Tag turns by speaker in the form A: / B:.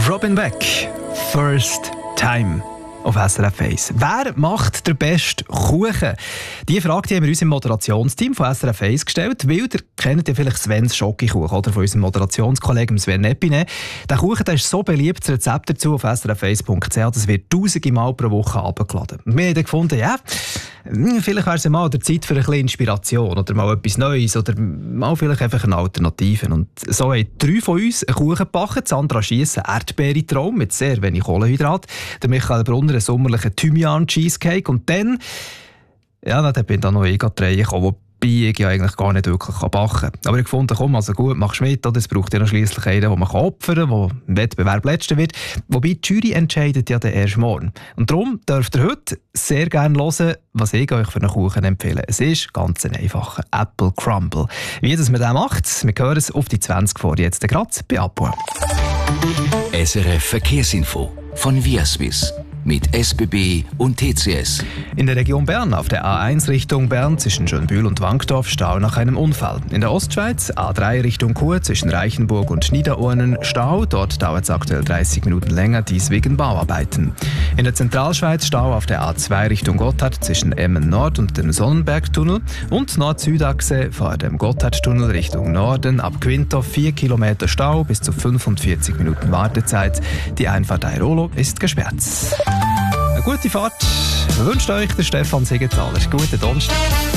A: Robin Beck, First Time auf SRF 1. Wer macht den besten Kuchen? Diese Frage haben wir uns im Moderationsteam von SRF 1 gestellt, weil ihr kennt ja vielleicht Svens Schokokuchen oder von unserem Moderationskollegen Sven Epine. Der Kuchen der ist so beliebt, das Rezept dazu auf srf1.ch, das wird tausende Mal pro Woche abgeladen. Wir haben dann gefunden, ja, vielleicht wäre es mal der Zeit für ein bisschen Inspiration oder mal etwas Neues oder mal vielleicht einfach eine Alternative. Und so haben 3 von uns einen Kuchen gebacken. Sandra Schiess einen Erdbeere-Traum mit sehr wenig Kohlenhydrat. Der Michael Brunner einen sommerlichen Thymian-Cheesecake. Und dann, ja, dann bin ich noch drei gekommen, wobei ich ja eigentlich gar nicht wirklich backen kann. Aber ich fand, komm, also gut, machst du mit. Es braucht ja noch schliesslich einen, den man opfern kann, der im Wettbewerb Letzter wird. Wobei die Jury entscheidet ja dann erst morgen. Und darum dürft ihr heute sehr gerne hören, was ich euch für einen Kuchen empfehle. Es ist ganz ein einfacher Apple Crumble. Wie das man den macht, wir hören es auf die 20 vor. Jetzt gerade bei Apo.
B: SRF Verkehrsinfo von Viaswiss. Mit SBB und TCS.
A: In der Region Bern auf der A1 Richtung Bern zwischen Schönbühl und Wankdorf Stau nach einem Unfall. In der Ostschweiz A3 Richtung Chur zwischen Reichenburg und Niederurnen Stau. Dort dauert es aktuell 30 Minuten länger, dies wegen Bauarbeiten. In der Zentralschweiz Stau auf der A2 Richtung Gotthard zwischen Emmen Nord und dem Sonnenbergtunnel. Und Nord-Süd-Achse vor dem Gotthardtunnel Richtung Norden ab Quinto 4 Kilometer Stau bis zu 45 Minuten Wartezeit. Die Einfahrt Airolo ist gesperrt. Eine gute Fahrt wünscht euch der Stefan Siegenthaler. Guten Donnerstag.